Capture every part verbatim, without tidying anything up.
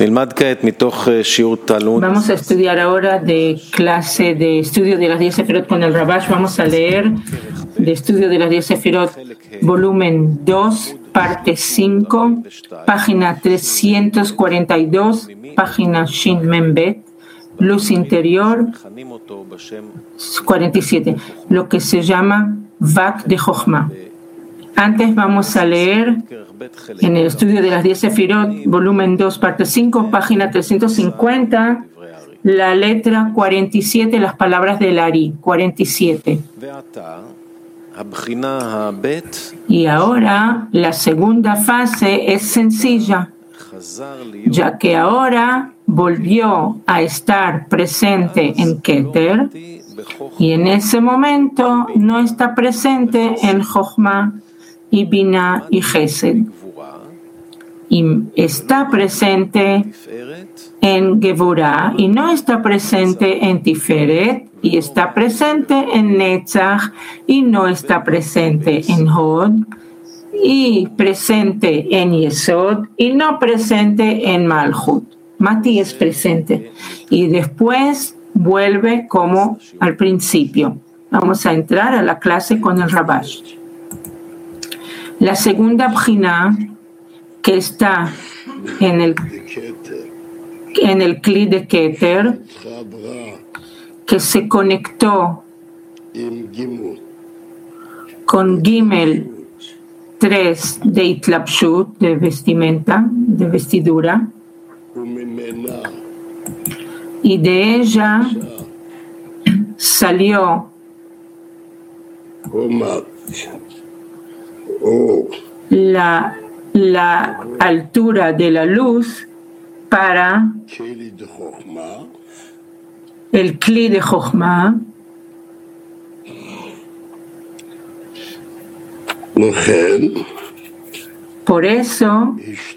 Vamos a estudiar ahora de clase de estudio de las diez Sefirot con el Rabash. Vamos a leer de estudio de las diez Sefirot, volumen dos, parte cinco, página trescientos cuarenta y dos, página Shin Membet, luz interior cuarenta y siete, lo que se llama Vak de Jochma. Antes vamos a leer en el estudio de las diez Sefirot, volumen dos, parte cinco, página trescientos cincuenta, la letra cuarenta y siete, las palabras del Ari, cuarenta y siete. Y ahora la segunda fase es sencilla, ya que ahora volvió a estar presente en Keter y en ese momento no está presente en Jochma y Binah y Gesed, y está presente en Gevurah y no está presente en Tiferet, y está presente en Netzach y no está presente en Hod, y presente en Yesod y no presente en Malchut. Mati es presente y después vuelve como al principio. Vamos a entrar a la clase con el Rabash. La segunda bjina que está en el en el Kli de Keter, que se conectó con Gimel tres de Itlapshut, de vestimenta, de vestidura, y de ella salió la, la altura de la luz para el Kli de Jochma. Por eso,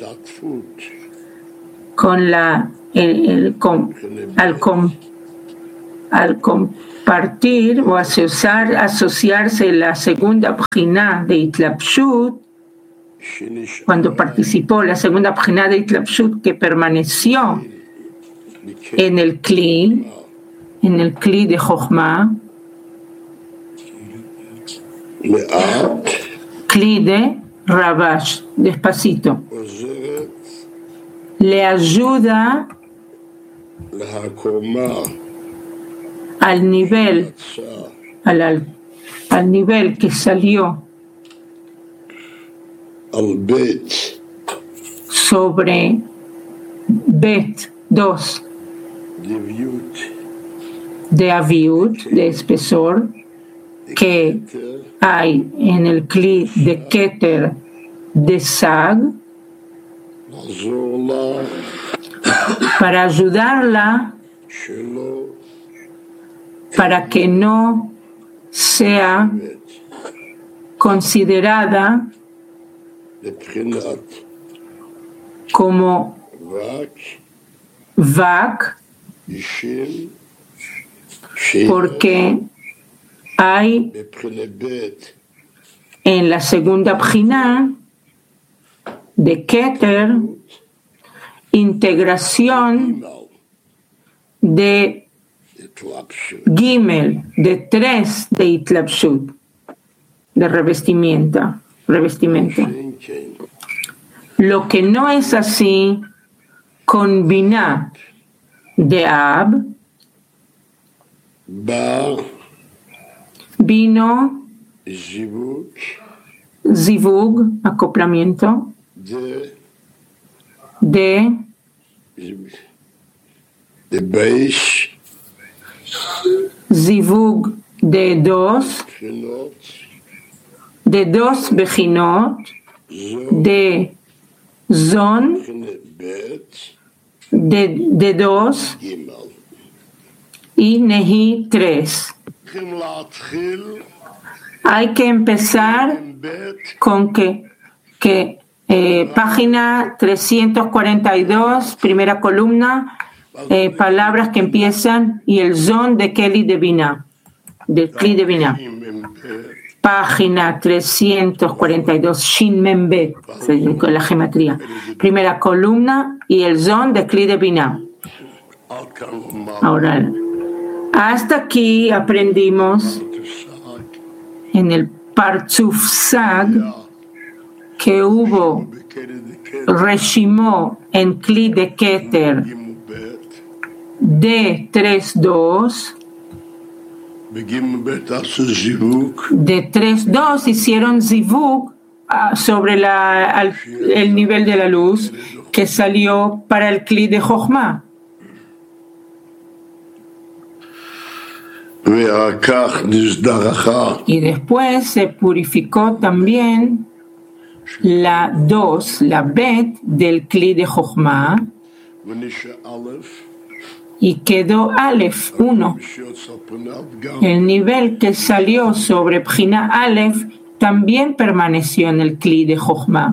con la el, el, con, al, com, al compartir o asociar, asociarse la segunda bjina de Itlapshut, cuando participó la segunda bjina de Itlapshut, que permaneció en el Kli, en el Kli de Jochma, Kli de Rabash, despacito, le ayuda al nivel, al, al nivel que salió sobre Bet dos de Aviut, de espesor, que hay en el Kli de Keter de Sag, para ayudarla para que no sea considerada como Vak, porque hay en la segunda bjina de Keter integración de Gimel, de tres de Itlapshut, de revestimiento, revestimento. Lo que no es así con Binah de Ab, vino Zivug, acoplamiento, de Zivug de dos, de dos bejinot, de Zon, de, de dos, y Nehi tres. Hay que empezar con que, que eh, página trescientos cuarenta y dos, primera columna, eh, palabras que empiezan y el Zon de Kli de Binah, de Kli de Binah. página trescientos cuarenta y dos, Shin Mem Bet, con la gematría. Primera columna y el zon de Kli de Binah. Ahora, hasta aquí aprendimos en el Partzuf Sag que hubo Reshimó en Kli de Keter de tres dos. De tres dos hicieron zivuk sobre la, al, el nivel de la luz que salió para el Kli de Jochma. Y después se purificó también la dos, la bet del Kli de Jochma, y quedó Aleph uno. El nivel que salió sobre Bjina Aleph también permaneció en el Kli de Jochma.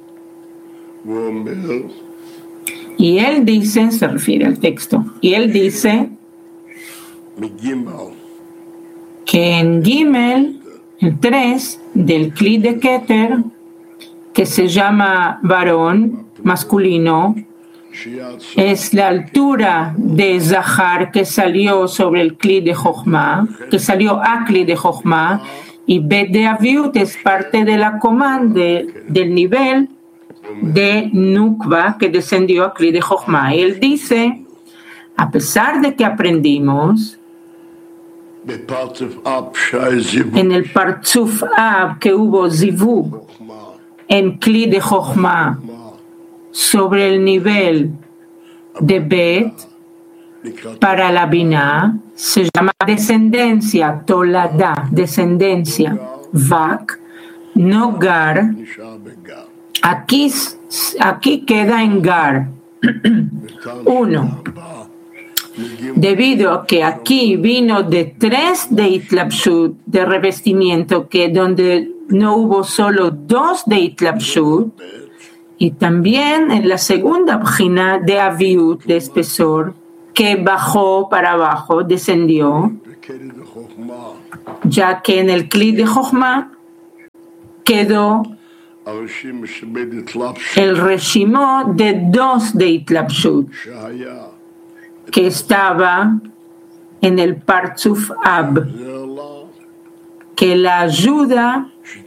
Y él dice, se refiere al texto, y él dice que en Gimel, el tres del Kli de Keter, que se llama varón, masculino, es la altura de Zahar que salió sobre el Kli de Jochma, que salió a Kli de Jochma, y Bet de Aviut es parte de la comanda de, del nivel de Nukva que descendió a Kli de Jochma. Y él dice, a pesar de que aprendimos en el Partzuf Ab que hubo Zivug en Kli de Jochma sobre el nivel de Bet para la Binah, se llama descendencia, Tolada, descendencia, Vak, no Gar, aquí, aquí queda en Gar. Uno, debido a que aquí vino de tres de Itlapshut, de revestimiento, que donde no hubo solo dos de Itlapshut, y también en la segunda página de Aviut, de espesor, que bajó para abajo, descendió, ya que en el Kli de Jochma quedó el reshimó de dos de Itlapshut, que estaba en el Partzuf Ab, que la ayuda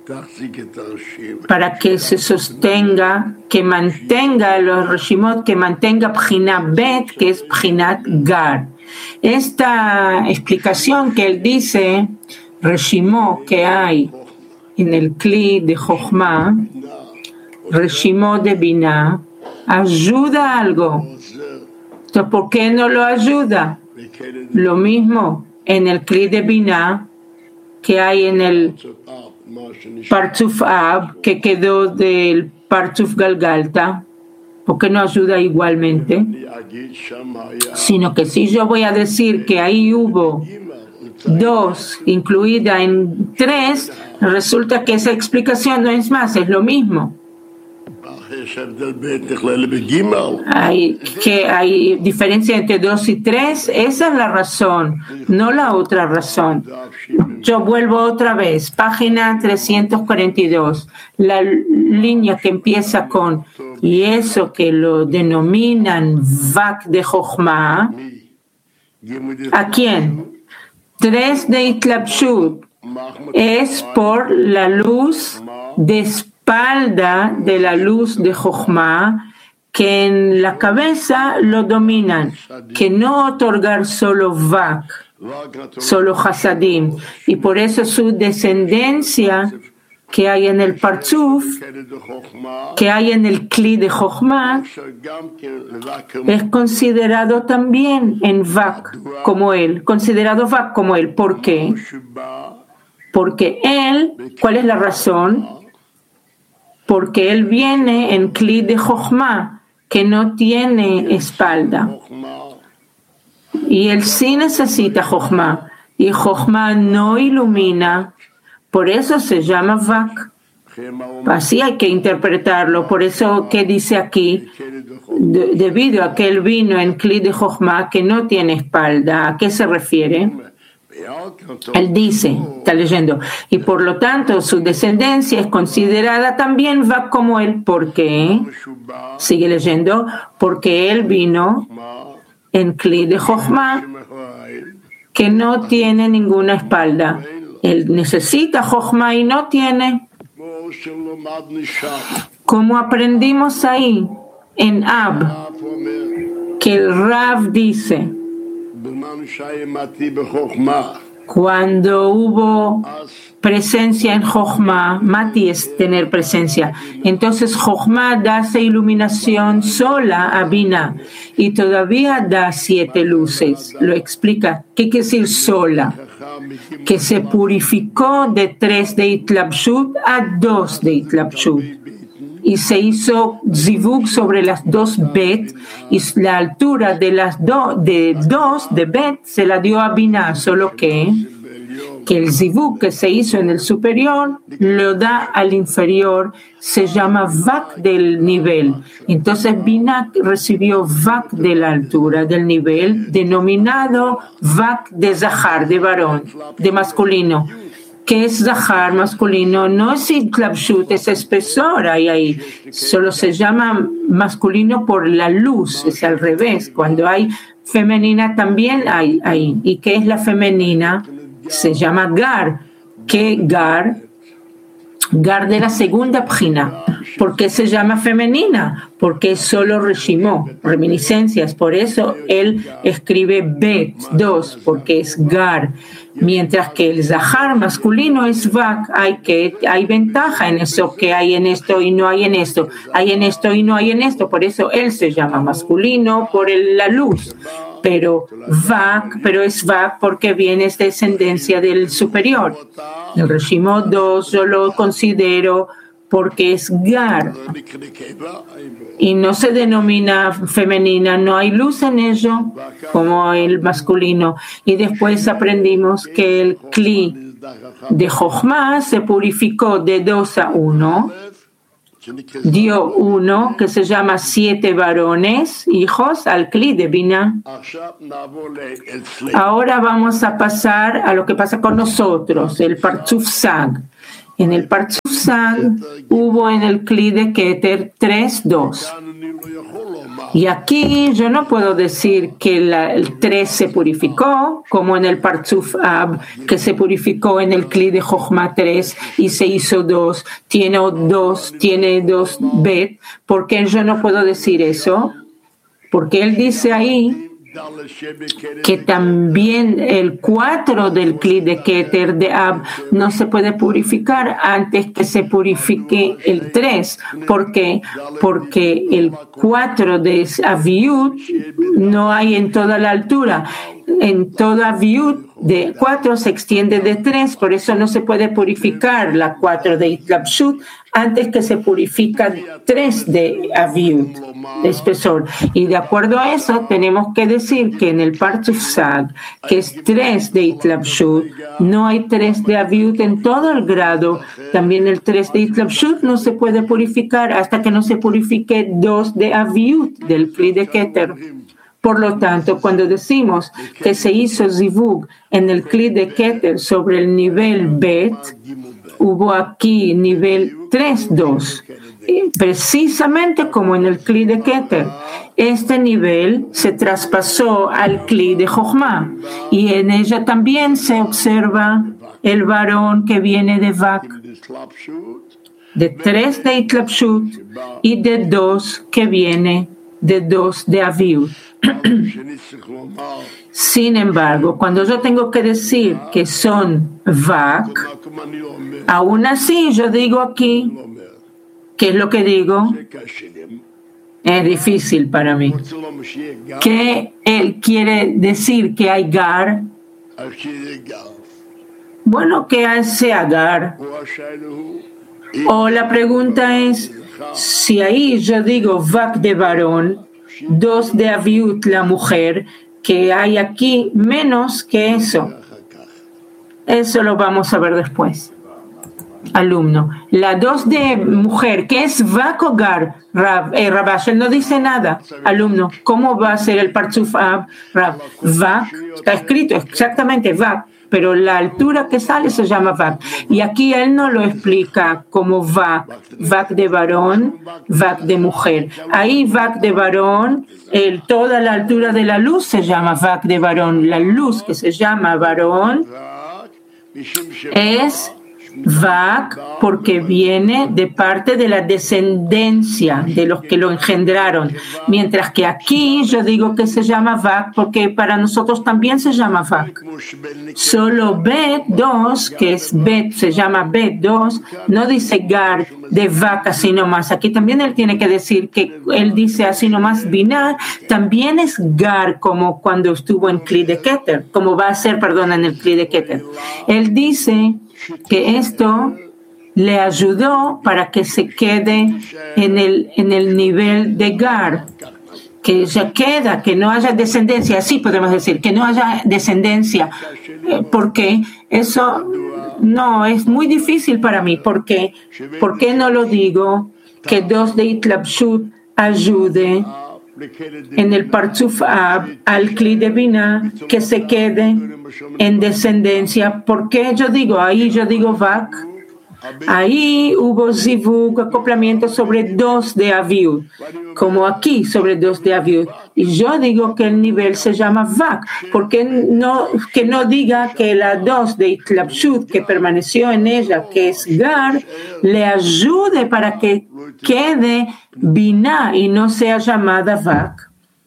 para que se sostenga, que mantenga los reshimot, que mantenga Bjina Bet, que es Bjinat Gar. Esta explicación que él dice, reshimot que hay en el Kli de Jochma, reshimot de Binah, ayuda algo. Entonces, ¿por qué no lo ayuda? Lo mismo en el Kli de Binah que hay en el Partzuf Ab, que quedó del Partzuf Galgalta, ¿por qué no ayuda igualmente? Sino que si yo voy a decir que ahí hubo dos incluida en tres, resulta que esa explicación no es más, es lo mismo. Hay, que hay diferencia entre dos y tres, esa es la razón, no la otra razón. Yo vuelvo otra vez, página trescientos cuarenta y dos, la línea que empieza con y eso que lo denominan Vak de Jochma. ¿A quién? Tres de Itlapshut es por la luz de espalda de la luz de Jochma, que en la cabeza lo dominan, que no otorgar solo Vak, solo Hasadim, y por eso su descendencia que hay en el Partzuf, que hay en el Kli de Jochma, es considerado también en Vak como él, considerado Vak como él. ¿Por qué? Porque él, ¿cuál es la razón? Porque él viene en Kli de Jochma, que no tiene espalda. Y él sí necesita Jochma, y Jochma no ilumina, por eso se llama Vak. Así hay que interpretarlo, por eso que dice aquí, de, debido a que él vino en Kli de Jochma, que no tiene espalda, ¿a qué se refiere? Él dice, está leyendo, y por lo tanto su descendencia es considerada también Vak como él. ¿Por qué? Sigue leyendo, porque él vino en Kli de Jochma, que no tiene ninguna espalda. Él necesita Jochma y no tiene. Como aprendimos ahí en Ab, que el Rav dice, cuando hubo presencia en Jochma, Mati es tener presencia, entonces Jochma da esa iluminación sola a Binah y todavía da siete luces. Lo explica. ¿Qué quiere decir sola? Que se purificó de tres de Itlabshut a dos de Itlabshut. Y se hizo zivug sobre las dos bet, y la altura de las do, de dos de bet se la dio a Binah, solo que, que el zivug que se hizo en el superior lo da al inferior, se llama Vak del nivel. Entonces Binah recibió Vak de la altura, del nivel, denominado Vak de Zahar, de varón, de masculino. Que es Zahar masculino, no es Itlabshut, es espesor ahí, ahí. Solo se llama masculino por la luz, es al revés. Cuando hay femenina también hay ahí. ¿Y qué es la femenina? Se llama Gar. ¿Qué Gar? Gar de la segunda pjina. ¿Por qué se llama femenina? Porque es solo Reshimó, reminiscencias. Por eso él escribe Bet, dos, porque es Gar. Mientras que el Zahar masculino es Vak. Hay, que, hay ventaja en eso, que hay en esto y no hay en esto. Hay en esto y no hay en esto. Por eso él se llama masculino por el, la luz. Pero Vak, pero es Vak porque viene de descendencia del superior. El Reshimó dos yo lo considero porque es Gar y no se denomina femenina, no hay luz en ello como el masculino. Y después aprendimos que el Kli de Jochma se purificó de dos a uno, dio uno que se llama siete varones, hijos, al Kli de Binah. Ahora vamos a pasar a lo que pasa con nosotros, el Partzuf Sag. En el Partzuf Sag hubo en el Kli de Keter tres, dos. Y aquí yo no puedo decir que la, el tres se purificó, como en el Partzuf Ab, que se purificó en el Kli de Jochma tres y se hizo dos, tiene dos, tiene dos bet. ¿Por qué yo no puedo decir eso? Porque él dice ahí que también el cuatro del Kli de Keter de Ab no se puede purificar antes que se purifique el tres. ¿Por qué? Porque el cuatro de Aviut no hay en toda la altura. En toda Aviut de cuatro se extiende de tres, por eso no se puede purificar la cuatro de Itlabshut antes que se purifica tres de Aviut, de espesor. Y de acuerdo a eso, tenemos que decir que en el Partzuf Sag, que es tres de Itlabshut, no hay tres de Aviut en todo el grado. También el tres de Itlabshut no se puede purificar hasta que no se purifique dos de Aviut del Kli de Keter. Por lo tanto, cuando decimos que se hizo zivug en el Kli de Keter sobre el nivel Bet, hubo aquí nivel tres, dos. Precisamente como en el Kli de Keter. Este nivel se traspasó al Kli de Jochma y en ella también se observa el varón que viene de Vak, de tres de Itlabshut y de dos que viene de dos de Aviut. Sin embargo, cuando yo tengo que decir que son Vak, aún así yo digo aquí, ¿qué es lo que digo? Es difícil para mí. ¿Qué él quiere decir que hay Gar? Bueno, que sea Gar. O la pregunta es, si ahí yo digo Vak de varón, dos de Aviut la mujer, que hay aquí menos que eso. Eso lo vamos a ver después. Alumno, la dos de mujer, ¿qué es Vak o Gar? Rab, eh, Rabash, él no dice nada. Alumno, ¿cómo va a ser el Partzuf Ab? Rab, Vak, está escrito exactamente Vak, pero la altura que sale se llama Vak. Y aquí él no lo explica como Vak, Vak de varón, Vak de mujer. Ahí Vak de varón, el, toda la altura de la luz se llama Vak de varón. La luz que se llama varón es Vak porque viene de parte de la descendencia de los que lo engendraron, mientras que aquí yo digo que se llama Vak porque para nosotros también se llama Vak. Solo Bet dos, que es Bet, se llama Bet dos, no dice Gar de Vak así nomás. Aquí también él tiene que decir que él dice así nomás Binah, también es Gar como cuando estuvo en Kli de Keter, como va a ser, perdón, en el Kli de Keter. Él dice que esto le ayudó para que se quede en el, en el nivel de Gar, que ya queda, que no haya descendencia, así podemos decir, que no haya descendencia, porque eso no es muy difícil para mí, porque ¿por qué no lo digo? Que dos de Itlabshut ayude en el Partzuf Ab al Kli de Binah, que se quede en descendencia. ¿Por qué yo digo? Ahí yo digo Vak. Ahí hubo Zivug, acoplamiento sobre dos de Aviud, como aquí sobre dos de Aviud. Y yo digo que el nivel se llama Vak, porque no, que no diga que la dos de Itlabshut, que permaneció en ella, que es Gar, le ayude para que quede Binah y no sea llamada Vak.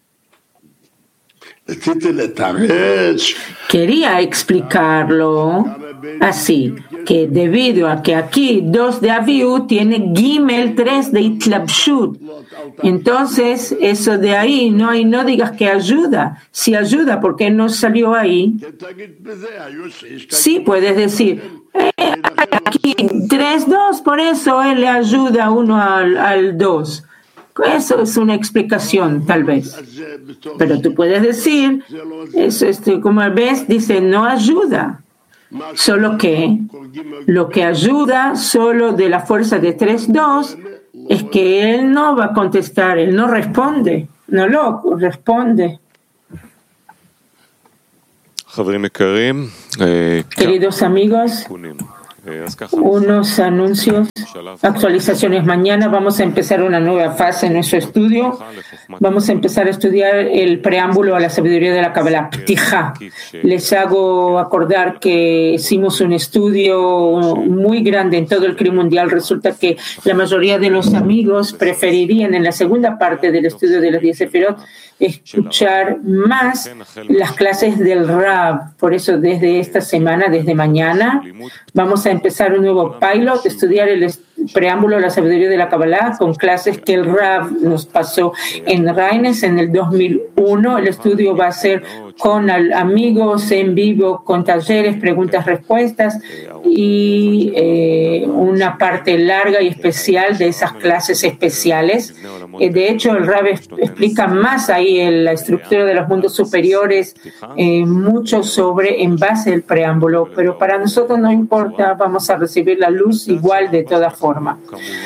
Quería explicarlo así, que debido a que aquí dos de Aviud tiene Gimel tres de Itlabshut, entonces eso de ahí no hay, no digas que ayuda. Si ayuda, ¿por qué no salió ahí? Sí, puedes decir eh, aquí tres dos, por eso él le ayuda uno al, al dos. Eso es una explicación, tal vez. Pero tú puedes decir, eso, este, como ves, dice, no ayuda. Solo que lo que ayuda solo de la fuerza de tres dos es que él no va a contestar, él no responde, no lo responde. Queridos amigos, unos anuncios, actualizaciones. Mañana vamos a empezar una nueva fase en nuestro estudio. Vamos a empezar a estudiar el preámbulo a la sabiduría de la Kabbalah, Ptija. Les hago acordar que hicimos un estudio muy grande en todo el Kli mundial. Resulta que la mayoría de los amigos preferirían en la segunda parte del estudio de los diez Sefirot escuchar más las clases del Rab. Por eso desde esta semana, desde mañana, vamos a empezar un nuevo pilot, estudiar el preámbulo a la sabiduría de la Kabbalah con clases que el Rab nos pasó en Reines en el dos mil uno. El estudio va a ser con amigos en vivo, con talleres, preguntas, respuestas y eh, una parte larga y especial de esas clases especiales. Eh, de hecho, el Rab explica más ahí en la estructura de los mundos superiores, eh, mucho sobre en base al preámbulo, pero para nosotros no importa, vamos a recibir la luz igual de toda forma.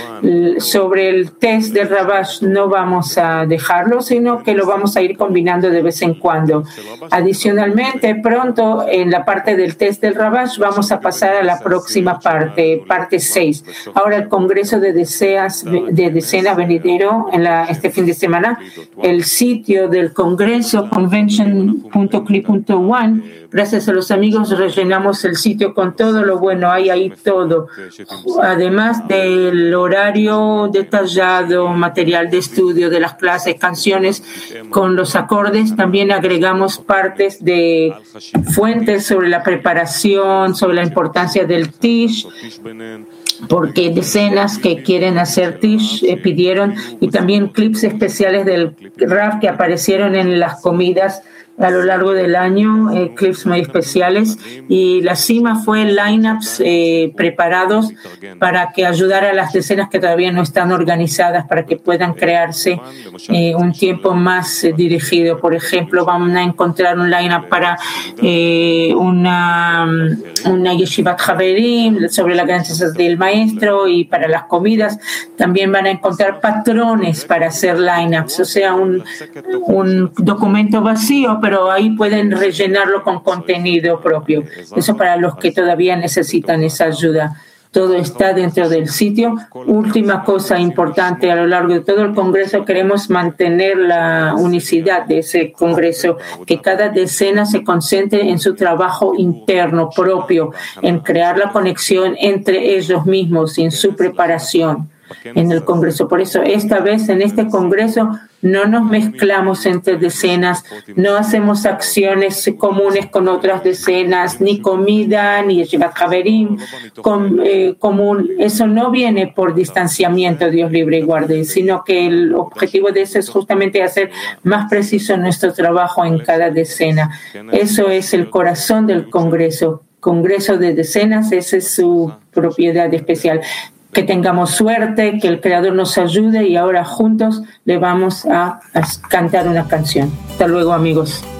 Sobre el test del Rabash no vamos a dejarlo, sino que lo vamos a ir combinando de vez en cuando. Adicionalmente, pronto en la parte del test del Rabash vamos a pasar a la próxima parte, parte seis. Ahora el Congreso de, deseas, de Decenas venidero en la, este fin de semana, el sitio del Congreso, convention punto cli punto one. Gracias a los amigos rellenamos el sitio con todo lo bueno, hay ahí todo. Además del horario detallado, material de estudio de las clases, canciones con los acordes, también agregamos partes de fuentes sobre la preparación, sobre la importancia del Tish, porque decenas que quieren hacer Tish eh, pidieron, y también clips especiales del Rav que aparecieron en las comidas a lo largo del año, eh, clips muy especiales, y la cima fue lineups eh, preparados para que ayudara a las decenas que todavía no están organizadas para que puedan crearse eh, un tiempo más eh, dirigido. Por ejemplo, vamos a encontrar un lineup para eh, una, una yeshivat Haverim sobre las grandes del maestro, y para las comidas también van a encontrar patrones para hacer lineups, o sea, un, un documento vacío, pero pero ahí pueden rellenarlo con contenido propio. Eso para los que todavía necesitan esa ayuda. Todo está dentro del sitio. Última cosa importante, a lo largo de todo el Congreso queremos mantener la unicidad de ese Congreso, que cada decena se concentre en su trabajo interno propio, en crear la conexión entre ellos mismos y en su preparación en el Congreso. Por eso esta vez en este Congreso no nos mezclamos entre decenas, no hacemos acciones comunes con otras decenas, ni comida, ni Yeshivat Haverim com, eh, común. Eso no viene por distanciamiento, Dios libre y guarde, sino que el objetivo de eso es justamente hacer más preciso nuestro trabajo en cada decena. Eso es el corazón del Congreso. Congreso de decenas, esa es su propiedad especial. Que tengamos suerte, que el Creador nos ayude y ahora juntos le vamos a, a cantar una canción. Hasta luego, amigos.